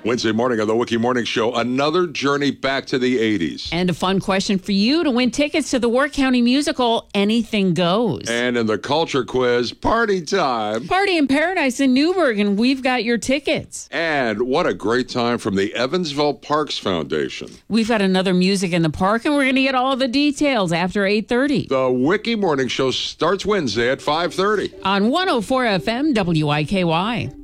Wednesday morning on the Wiki Morning Show, another journey back to the 80s. And a fun question for you to win tickets to the Work County musical, Anything Goes. And in the culture quiz, party time. Party in Paradise in Newburgh, and we've got your tickets. And what a great time from the Evansville Parks Foundation. We've got another Music in the Park, and we're going to get all the details after 8:30. The Wiki Morning Show starts Wednesday at 5:30. On 104 FM WIKY.